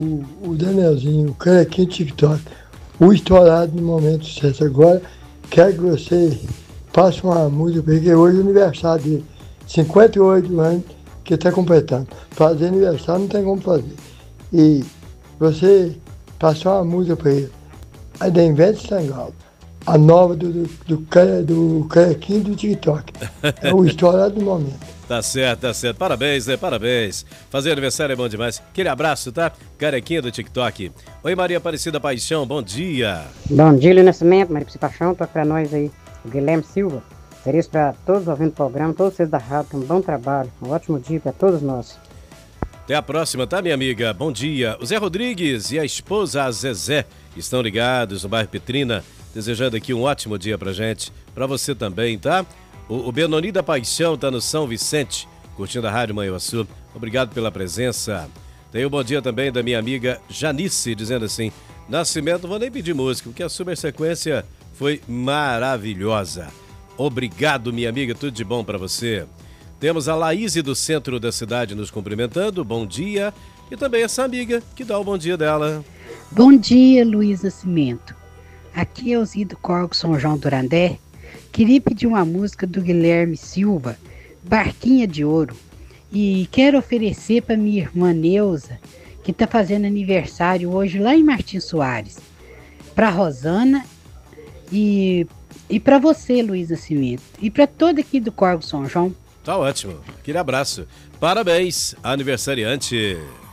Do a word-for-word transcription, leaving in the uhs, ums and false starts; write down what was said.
O, o Danielzinho, o carequinho TikTok, o estourado no momento certo. Agora, quero que você passe uma música, porque hoje é aniversário dele, cinquenta e oito anos que está completando. Fazer aniversário não tem como fazer. E você passou uma música para ele, a da Ivete Sangalo, a nova do, do, do, care- do carequinho do TikTok. É o estourado do momento. Tá certo, tá certo. Parabéns, né? Parabéns. Fazer aniversário é bom demais. Aquele abraço, tá? Carequinha do TikTok. Oi, Maria Aparecida Paixão, bom dia. Bom dia, Lio Nascimento, Maria Paixão, toca pra nós aí, o Guilherme Silva. Seria para todos ouvindo o programa, todos vocês da rádio, um bom trabalho, um ótimo dia para todos nós. Até a próxima, tá, minha amiga? Bom dia. O Zé Rodrigues e a esposa a Zezé estão ligados no bairro Petrina, desejando aqui um ótimo dia pra gente. Pra você também, tá? O, o Benoni da Paixão tá no São Vicente, curtindo a Rádio Manhuaçu. Obrigado pela presença. Tem o bom dia também da minha amiga Janice, dizendo assim: Nascimento, vou nem pedir música, porque a super sequência foi maravilhosa. Obrigado, minha amiga, tudo de bom pra você. Temos a Laíse do centro da cidade nos cumprimentando, bom dia. E também essa amiga que dá o bom dia dela. Bom dia, Luiz Nascimento. Aqui é o Zido Corgo São João Durandé. Queria pedir uma música do Guilherme Silva, Barquinha de Ouro. E quero oferecer para minha irmã Neuza, que está fazendo aniversário hoje lá em Martins Soares. Para Rosana e, e para você, Luiz Nascimento. E para todo aqui do Corgo São João. Tá ótimo. Aquele abraço. Parabéns, aniversariante.